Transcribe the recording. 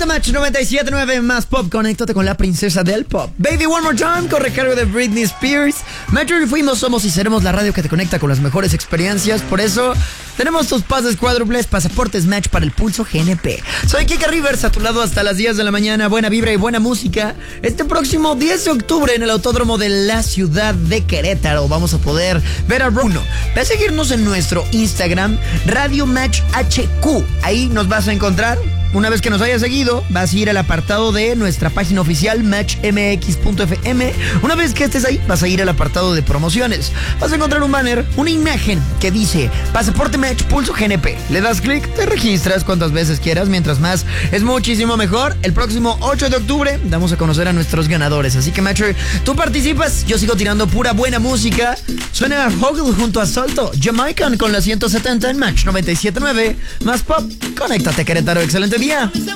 de Match 97.9 más pop. Conéctate con la princesa del pop. Baby One More Time con recargo de Britney Spears. Metro fuimos, somos y seremos la radio que te conecta con las mejores experiencias. Por eso tenemos tus pases cuádruples, pasaportes Match para el Pulso GNP. Soy Kika Rivers, a tu lado hasta las 10 de la mañana. Buena vibra y buena música. Este próximo 10 de octubre en el Autódromo de la ciudad de Querétaro vamos a poder ver a Bruno. Ve a seguirnos en nuestro Instagram, Radio Match HQ. Ahí nos vas a encontrar. Una vez que nos hayas seguido, vas a ir al apartado de nuestra página oficial matchmx.fm. Una vez que estés ahí, vas a ir al apartado de promociones. Vas a encontrar un banner, una imagen que dice Pasaporte Match Pulso GNP. Le das clic, te registras cuantas veces quieras, mientras más es muchísimo mejor. El próximo 8 de octubre damos a conocer a nuestros ganadores. Así que Matcher, tú participas, yo sigo tirando pura buena música. Suena Hoggle junto a Salto, Jamaican con la 170 en Match 97.9 más pop. Conéctate, Querétaro, excelente día.